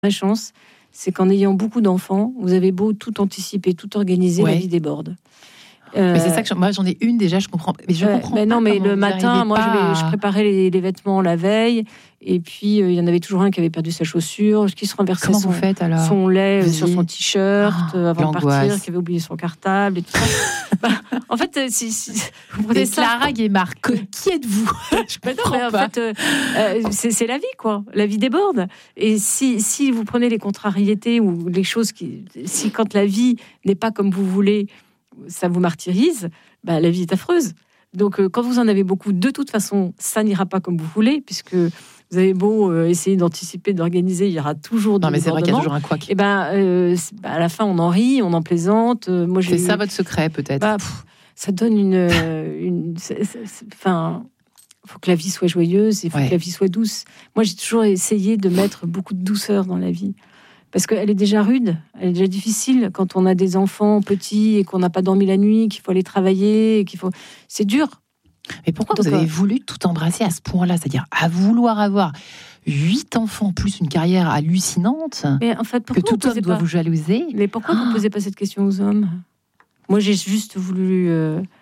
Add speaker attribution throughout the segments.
Speaker 1: vraie chance, c'est qu'en ayant beaucoup d'enfants, vous avez beau tout anticiper, tout organiser, la vie déborde.
Speaker 2: Mais c'est ça que moi j'en ai une déjà, je comprends. Mais je comprends pas.
Speaker 1: Non, mais le matin, moi je préparais les vêtements la veille, et puis il y en avait toujours un qui avait perdu sa chaussure, qui se renversait son lait sur son t-shirt avant de partir, qui avait oublié son cartable et tout ça. En fait, vous prenez ça.
Speaker 2: Clara Guémard, qui êtes-vous? Je comprends pas.
Speaker 1: En fait, c'est la vie, quoi. La vie déborde. Et si vous prenez les contrariétés ou les choses si quand la vie n'est pas comme vous voulez, ça vous martyrise, la vie est affreuse. Donc, quand vous en avez beaucoup, de toute façon, ça n'ira pas comme vous voulez, puisque vous avez beau essayer d'anticiper, d'organiser, il y aura toujours des débordements.
Speaker 2: Non, mais c'est vrai qu'il y a toujours un couac.
Speaker 1: Et à la fin, on en rit, on en plaisante.
Speaker 2: C'est ça votre secret, peut-être.
Speaker 1: Ça donne enfin, il faut que la vie soit joyeuse, il faut que la vie soit douce. Moi, j'ai toujours essayé de mettre beaucoup de douceur dans la vie. Parce qu'elle est déjà rude, elle est déjà difficile quand on a des enfants petits et qu'on n'a pas dormi la nuit, qu'il faut aller travailler, c'est dur.
Speaker 2: Mais pourquoi vous avez voulu tout embrasser à ce point-là? C'est-à-dire à vouloir avoir 8 enfants plus une carrière hallucinante,
Speaker 1: mais en fait,
Speaker 2: que tout homme doit vous jalouser.
Speaker 1: Mais pourquoi vous ne posez pas cette question aux hommes? Moi, j'ai juste voulu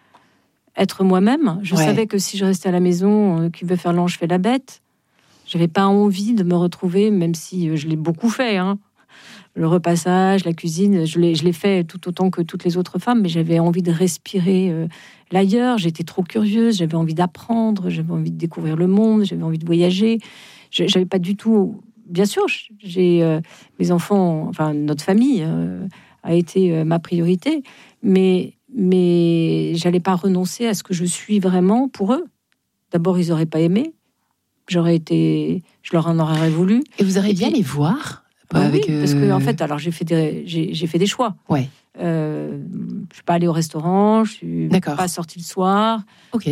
Speaker 1: être moi-même. Je savais que si je restais à la maison, qui veut faire l'ange fait la bête. J'avais pas envie de me retrouver, même si je l'ai beaucoup fait, le repassage, la cuisine, je l'ai fait tout autant que toutes les autres femmes, mais j'avais envie de respirer l'ailleurs. J'étais trop curieuse, j'avais envie d'apprendre, j'avais envie de découvrir le monde, j'avais envie de voyager. J'avais pas du tout... Bien sûr, j'ai mes enfants, enfin notre famille a été ma priorité, mais j'allais pas renoncer à ce que je suis vraiment pour eux. D'abord, ils auraient pas aimé. Je leur en aurais voulu.
Speaker 2: Et vous auriez bien les voir?
Speaker 1: Oui, parce que en fait, alors j'ai fait des choix. Je suis pas allée au restaurant, je suis pas sortie le soir.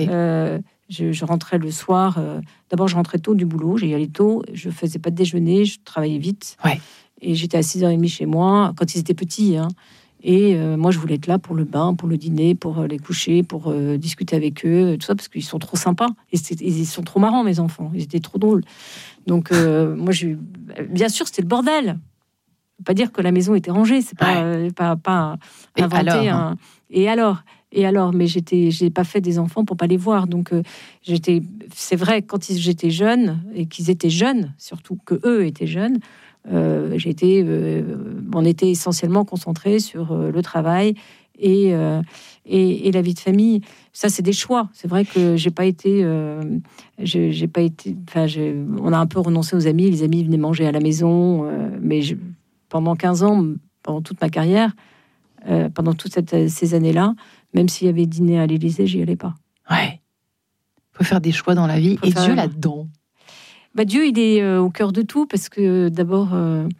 Speaker 1: Je rentrais le soir. D'abord, je rentrais tôt du boulot, j'y allais tôt. Je faisais pas de déjeuner, je travaillais vite. Et j'étais à 6h30 chez moi quand ils étaient petits. Et moi, je voulais être là pour le bain, pour le dîner, pour les coucher, pour discuter avec eux, tout ça, parce qu'ils sont trop sympas. Et ils sont trop marrants, mes enfants. Ils étaient trop drôles. Donc, moi, bien sûr, c'était le bordel. Pas dire que la maison était rangée, c'est pas inventer Et alors, mais j'ai pas fait des enfants pour pas les voir. Donc, c'est vrai, quand j'étais jeune, et qu'ils étaient jeunes, surtout que eux étaient jeunes, on était essentiellement concentrés sur le travail et la vie de famille. Ça, c'est des choix. C'est vrai que on a un peu renoncé aux amis. Les amis venaient manger à la maison, mais pendant 15 ans, pendant toute ma carrière, pendant toutes ces années-là, même s'il y avait dîner à l'Élysée, j'y allais pas.
Speaker 2: Faut faire des choix dans la vie, et Dieu là-dedans.
Speaker 1: Dieu, il est au cœur de tout, parce que d'abord,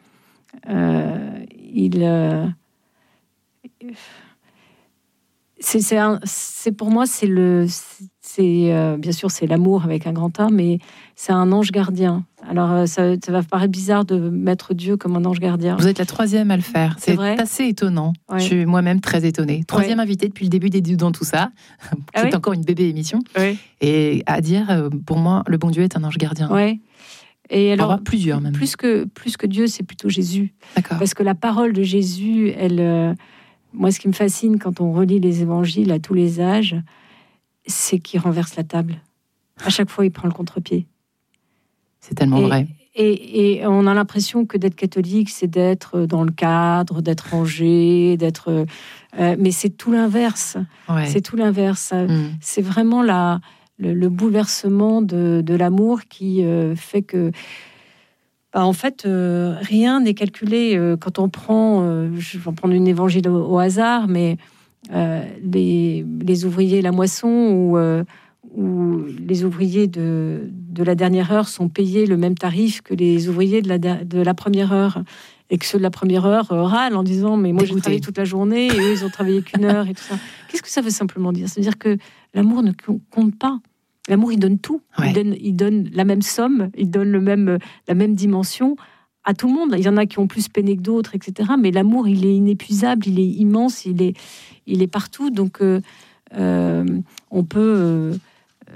Speaker 1: pour moi, bien sûr, c'est l'amour avec un grand A, mais c'est un ange gardien. Alors, ça va paraître bizarre de mettre Dieu comme un ange gardien.
Speaker 2: Vous êtes la 3e à le faire. C'est
Speaker 1: vrai.
Speaker 2: Assez étonnant. Je suis moi-même très étonnée. 3e invitée depuis le début des Dieux dans tout ça, qui est encore une bébé émission. Et à dire, pour moi, le bon Dieu est un ange gardien. Et alors, plusieurs même. Plus
Speaker 1: que Dieu, c'est plutôt Jésus.
Speaker 2: D'accord.
Speaker 1: Parce que la parole de Jésus, moi, ce qui me fascine quand on relit les évangiles à tous les âges, c'est qu'il renverse la table. À chaque fois, il prend le contre-pied.
Speaker 2: C'est tellement vrai.
Speaker 1: Et on a l'impression que d'être catholique, c'est d'être dans le cadre, d'être rangé, mais c'est tout l'inverse. C'est tout l'inverse. C'est vraiment le bouleversement de l'amour qui fait que, en fait, rien n'est calculé. Quand on prend, je vais prendre une évangile au hasard, mais les ouvriers la moisson où les ouvriers de la dernière heure sont payés le même tarif que les ouvriers de la première heure, et que ceux de la première heure râlent en disant mais moi j'ai travaillé toute la journée et eux ils ont travaillé qu'1 heure et tout ça. Qu'est-ce que ça veut simplement dire? Ça veut dire que l'amour ne compte pas. L'amour, il donne tout. Il donne la même somme, il donne la même dimension à tout le monde. Il y en a qui ont plus peiné que d'autres, etc. Mais l'amour, il est inépuisable, il est immense, il est partout. Donc, on peut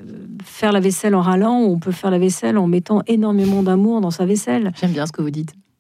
Speaker 1: faire la vaisselle en râlant, ou on peut faire la vaisselle en mettant énormément d'amour dans sa vaisselle.
Speaker 2: J'aime bien ce que vous dites.